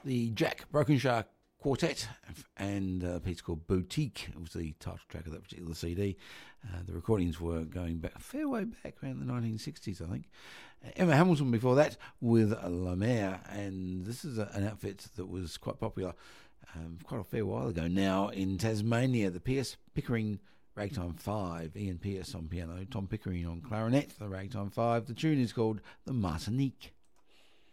the Jack Brokenshaw Quartet, and a piece called Boutique. It was the title track of that particular CD. The recordings were going back a fair way back, around the 1960s, I think. Emma Hamilton before that with La Mer, and this is an outfit that was quite popular quite a fair while ago now in Tasmania. The Pierce Pickering Ragtime 5, Ian Pierce on piano, Tom Pickering on clarinet, the Ragtime 5. The tune is called The Martinique.